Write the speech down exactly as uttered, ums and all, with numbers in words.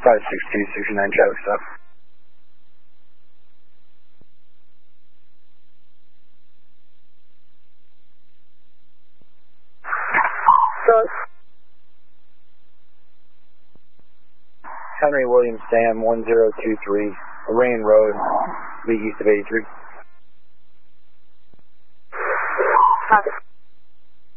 five six two, sixty-nine traffic stop. Henry Williams Sam one zero two three, Rain Road, be east of eighty-three. Copy.